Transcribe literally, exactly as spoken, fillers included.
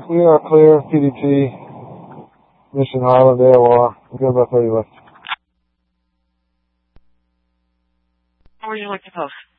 We are clear, P D T, Mission Highland, A O R. Good about thirty left. Where would you like to post?